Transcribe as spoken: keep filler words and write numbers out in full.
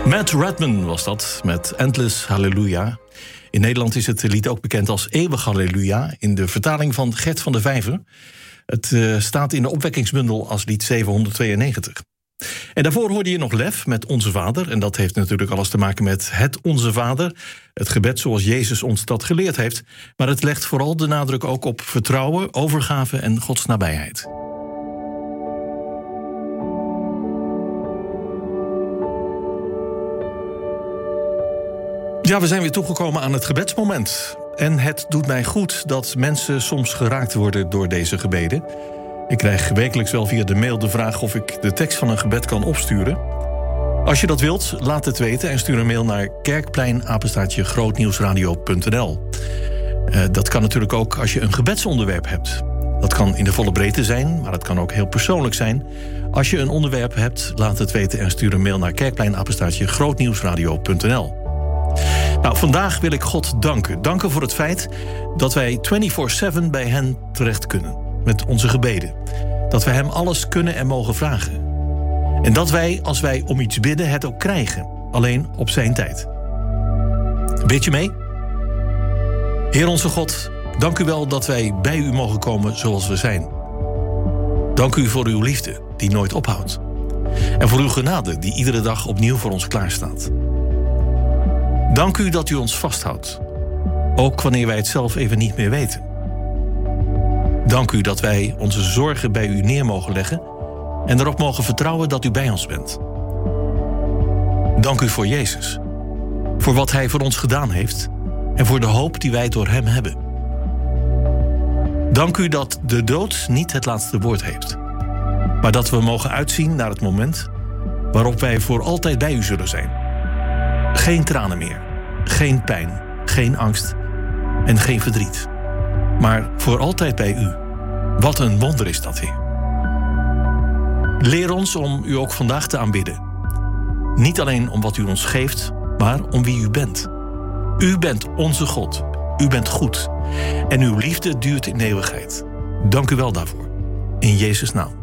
Matt Redman was dat, met Endless Hallelujah. In Nederland is het lied ook bekend als Eeuwig Halleluja, in de vertaling van Gert van der Vijver. Het uh, staat in de opwekkingsbundel als lied zevenhonderdtweeënnegentig. En daarvoor hoorde je nog Lef met Onze Vader. En dat heeft natuurlijk alles te maken met het Onze Vader. Het gebed zoals Jezus ons dat geleerd heeft. Maar het legt vooral de nadruk ook op vertrouwen, overgave en Gods nabijheid. Ja, we zijn weer toegekomen aan het gebedsmoment. En het doet mij goed dat mensen soms geraakt worden door deze gebeden. Ik krijg wekelijks wel via de mail de vraag of ik de tekst van een gebed kan opsturen. Als je dat wilt, laat het weten en stuur een mail naar kerkplein apenstaartje grootnieuwsradio punt n l. Uh, dat kan natuurlijk ook als je een gebedsonderwerp hebt. Dat kan in de volle breedte zijn, maar het kan ook heel persoonlijk zijn. Als je een onderwerp hebt, laat het weten en stuur een mail naar kerkplein apenstaartje grootnieuwsradio punt n l. Nou, vandaag wil ik God danken. Danken voor het feit dat wij vierentwintig zeven bij hen terecht kunnen. Met onze gebeden. Dat wij hem alles kunnen en mogen vragen. En dat wij, als wij om iets bidden, het ook krijgen. Alleen op zijn tijd. Bid je mee? Heer onze God, dank u wel dat wij bij u mogen komen zoals we zijn. Dank u voor uw liefde, die nooit ophoudt. En voor uw genade, die iedere dag opnieuw voor ons klaarstaat. Dank u dat u ons vasthoudt. Ook wanneer wij het zelf even niet meer weten. Dank u dat wij onze zorgen bij u neer mogen leggen en erop mogen vertrouwen dat u bij ons bent. Dank u voor Jezus, voor wat hij voor ons gedaan heeft en voor de hoop die wij door hem hebben. Dank u dat de dood niet het laatste woord heeft, maar dat we mogen uitzien naar het moment waarop wij voor altijd bij u zullen zijn. Geen tranen meer, geen pijn, geen angst en geen verdriet. Maar voor altijd bij u. Wat een wonder is dat, Heer. Leer ons om u ook vandaag te aanbidden. Niet alleen om wat u ons geeft, maar om wie u bent. U bent onze God. U bent goed. En uw liefde duurt in eeuwigheid. Dank u wel daarvoor. In Jezus' naam.